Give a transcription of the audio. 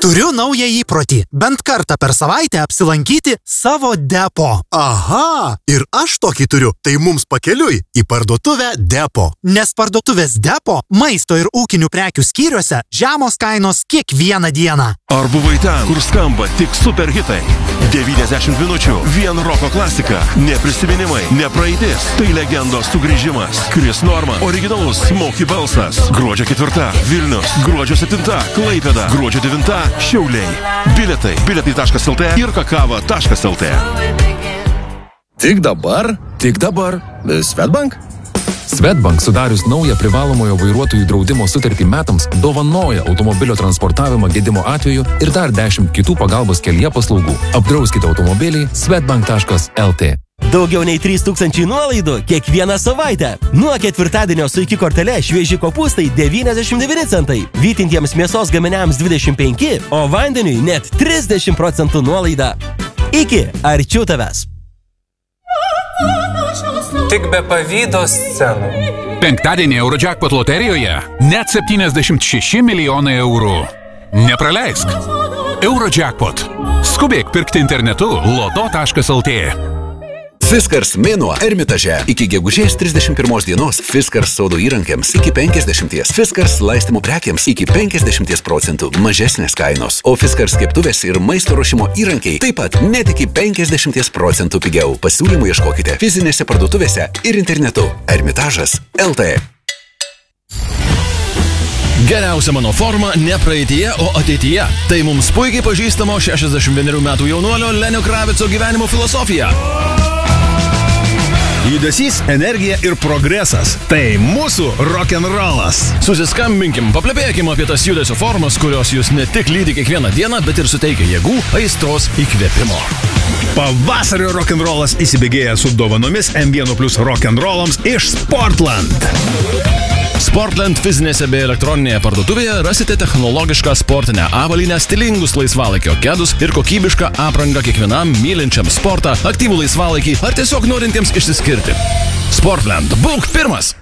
Turiu naują įprotį. Bent kartą per savaitę apsilankyti savo depo. Aha, ir aš tokį turiu. Tai mums pakeliui į parduotuvę depo. Nes parduotuvės depo, maisto ir ūkinių prekių skyriuose žemos kainos kiekvieną dieną. Ar buvai ten, kur skamba tik super hitai? 90 minučių, vien roko klasika. Ne prisiminimai, ne praeitis. Tai legendos sugrįžimas. Chris Norman, originalus Smokey balsas. Gruodžio 4 Vilnius, gruodžio 7 Klaipėda, gruodžio 9 Šiauliai. Biletai.lt ir kakava.lt. Tik dabar. Swedbank? Swedbank sudarius naują privalomojo vairuotojų draudimo sutartį metams dovanoja automobilio transportavimą gedimo atveju ir dar 10 kitų pagalbos kelyje paslaugų. Apdrauskite automobilį swedbank.lt. Daugiau nei 3000 nuolaidų kiekvieną savaitę. Nuo ketvirtadienio su iki kortele švieži kopūstai 99 centai, vytintiems mėsos gaminiams 25, o vandeniui net 30% nuolaida. Iki, arčiau tavęs. Tik be pavydo scenų. Penktadienį Eurojackpot loterijoje net 76 milijonai eurų. Nepraleisk. Eurojackpot. Skubėk pirkti internetu loto.lt. Fiskars mėnuo Ermitaže. Iki gegužės 31 dienos Fiskars sodo įrankiams iki 50, Fiskars laistymų prekiams iki 50% mažesnės kainos, o Fiskars keptuvės ir maisto ruošimo įrankiai taip pat net iki 50% pigiau. Pasiūlymų ieškokite fizinėse parduotuvėse ir internetu. Ermitažas LT. Geriausia mano forma ne praeityje, o ateityje. Tai mums puikiai pažįstamo 61 metų jaunuolio Lenio Kravico gyvenimo filosofija. Judesys, energija ir progresas. Tai mūsų rock'n'rollas. Susiskambinkim, paplepėkim apie tas judesio formas, kurios jūs ne tik lydi kiekvieną dieną, bet ir suteikia jėgų, aistros, įkvėpimo. Pavasario rock'n'rollas įsibėgėja su dovanomis M1 Plus rock'n'rollams iš Sportland. Sportland fizinėse bei elektroninėje parduotuvėje rasite technologišką sportinę avalynę, stilingus laisvalaikio kedus ir kokybišką aprangą kiekvienam mylinčiam sportą, aktyvų laisvalaikį ar tiesiog norintiems išsiskirti. Sportland. Būk pirmas!